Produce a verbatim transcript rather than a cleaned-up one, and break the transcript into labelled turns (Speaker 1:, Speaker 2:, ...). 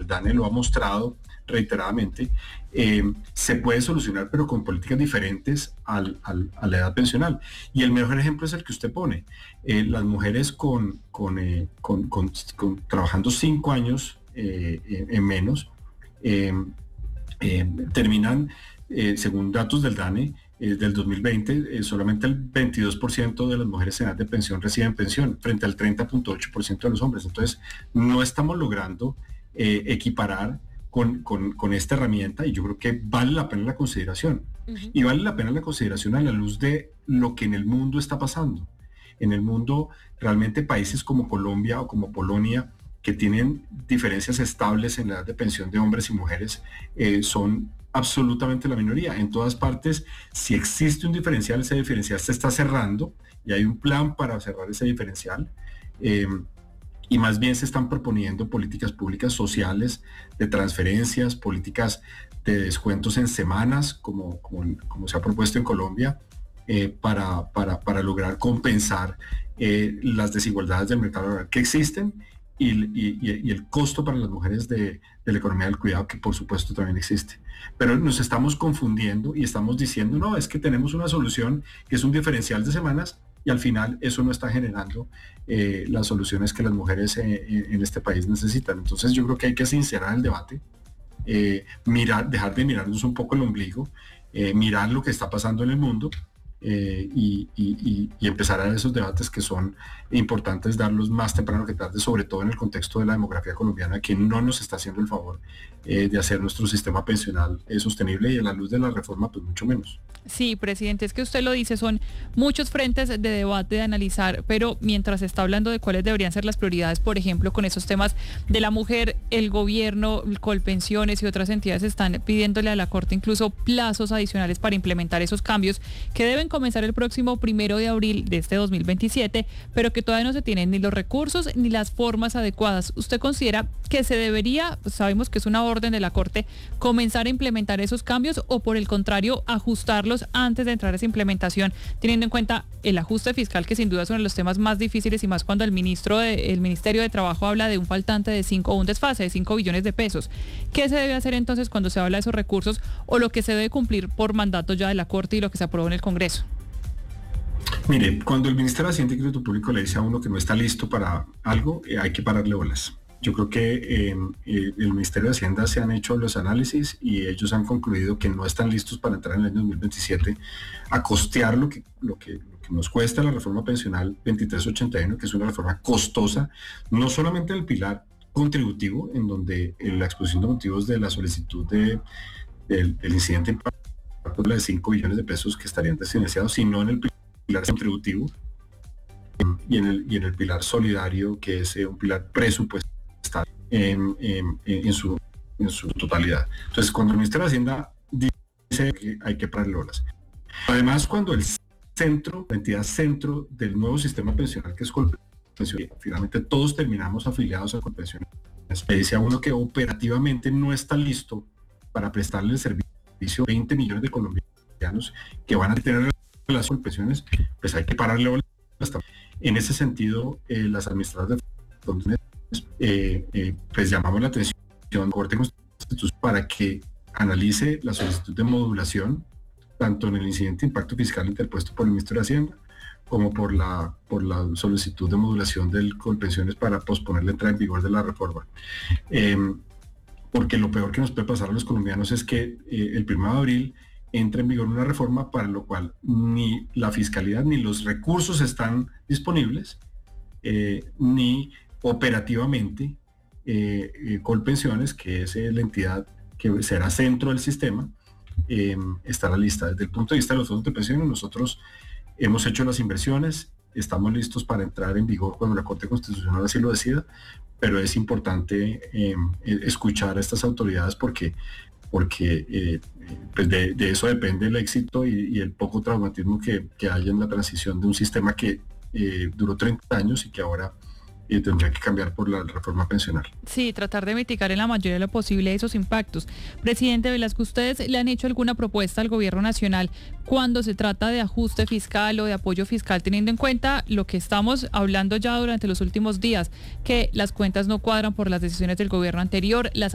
Speaker 1: el DANE lo ha mostrado reiteradamente, eh, se puede solucionar, pero con políticas diferentes al, al, a la edad pensional. Y el mejor ejemplo es el que usted pone. Eh, las mujeres con, con, eh, con, con, con trabajando cinco años eh, en, en menos, eh, eh, terminan, eh, según datos del DANE, eh, del dos mil veinte, eh, solamente el veintidós por ciento de las mujeres en edad de pensión reciben pensión, frente al treinta punto ocho por ciento de los hombres. Entonces, no estamos logrando eh, equiparar Con, con, con esta herramienta, y yo creo que vale la pena la consideración. Uh-huh. Y vale la pena la consideración a la luz de lo que en el mundo está pasando. En el mundo, realmente países como Colombia o como Polonia, que tienen diferencias estables en la edad de pensión de hombres y mujeres, eh, son absolutamente la minoría. En todas partes, si existe un diferencial, ese diferencial se está cerrando, y hay un plan para cerrar ese diferencial. Eh, y más bien se están proponiendo políticas públicas sociales de transferencias, políticas de descuentos en semanas, como, como, como se ha propuesto en Colombia, eh, para, para, para lograr compensar eh, las desigualdades del mercado laboral que existen y, y, y el costo para las mujeres de, de la economía del cuidado, que por supuesto también existe. Pero nos estamos confundiendo y estamos diciendo, no, es que tenemos una solución que es un diferencial de semanas, y al final eso no está generando eh, las soluciones que las mujeres eh, en este país necesitan. Entonces yo creo que hay que sincerar el debate, eh, mirar, dejar de mirarnos un poco el ombligo, eh, mirar lo que está pasando en el mundo, eh, y, y, y empezar a dar esos debates que son importantes, darlos más temprano que tarde, sobre todo en el contexto de la demografía colombiana, que no nos está haciendo el favor eh, de hacer nuestro sistema pensional eh, sostenible, y a la luz de la reforma pues mucho menos.
Speaker 2: Sí, presidente, es que usted lo dice, son muchos frentes de debate, de analizar, pero mientras está hablando de cuáles deberían ser las prioridades, por ejemplo, con esos temas de la mujer, el gobierno, Colpensiones y otras entidades están pidiéndole a la Corte incluso plazos adicionales para implementar esos cambios que deben comenzar el próximo primero de abril de este dos mil veintisiete, pero que todavía no se tienen ni los recursos ni las formas adecuadas. ¿Usted considera que se debería, sabemos que es una orden de la Corte, comenzar a implementar esos cambios, o por el contrario ajustarlos antes de entrar a esa implementación, teniendo en cuenta el ajuste fiscal, que sin duda es uno de los temas más difíciles, y más cuando el ministro de, el Ministerio de Trabajo habla de un faltante de cinco, o un desfase de cinco billones de pesos? ¿Qué se debe hacer entonces cuando se habla de esos recursos, o lo que se debe cumplir por mandato ya de la Corte y lo que se aprobó en el Congreso?
Speaker 1: Mire, cuando el Ministerio de Hacienda y Crédito Público le dice a uno que no está listo para algo, eh, hay que pararle bolas. Yo creo que eh, eh, el Ministerio de Hacienda se han hecho los análisis y ellos han concluido que no están listos para entrar en el año dos mil veintisiete a costear lo que, lo que, lo que nos cuesta la reforma pensional veintitrés ochenta y uno, que es una reforma costosa, no solamente el pilar contributivo, en donde en la exposición de motivos de la solicitud de, de, del incidente impacto de cinco billones de pesos que estarían desfinanciados, sino en el pilar contributivo y en el, y en el pilar solidario, que es eh, un pilar presupuestario En, en, en, su, en su totalidad. Entonces, cuando el Ministerio de Hacienda dice que hay que pararle bolas. Además, cuando el centro, la entidad centro del nuevo sistema pensional, que es Colpensiones, finalmente todos terminamos afiliados a Colpensiones, le dice a uno que operativamente no está listo para prestarle el servicio a veinte millones de colombianos que van a tener las Colpensiones, pues hay que pararle bolas. En ese sentido, eh, las administradoras de fondos Eh, eh, pues llamamos la atención a la Corte Constitucional para que analice la solicitud de modulación, tanto en el incidente de impacto fiscal interpuesto por el Ministerio de Hacienda, como por la, por la solicitud de modulación del Colpensiones para posponer la entrada en vigor de la reforma. Eh, porque lo peor que nos puede pasar a los colombianos es que eh, el primero de abril entra en vigor una reforma para lo cual ni la fiscalidad ni los recursos están disponibles, eh, ni operativamente eh, eh, Colpensiones, que es eh, la entidad que será centro del sistema, eh, estará lista. Desde el punto de vista de los fondos de pensiones, nosotros hemos hecho las inversiones, estamos listos para entrar en vigor cuando la Corte Constitucional así lo decida, pero es importante eh, escuchar a estas autoridades porque, porque eh, pues de, de eso depende el éxito y, y el poco traumatismo que, que haya en la transición de un sistema que eh, duró treinta años y que ahora y tendría que cambiar por la reforma pensional.
Speaker 2: Sí, tratar de mitigar en la mayoría de lo posible esos impactos. Presidente Velasco, ¿ustedes le han hecho alguna propuesta al gobierno nacional cuando se trata de ajuste fiscal o de apoyo fiscal, teniendo en cuenta lo que estamos hablando ya durante los últimos días, que las cuentas no cuadran por las decisiones del gobierno anterior, las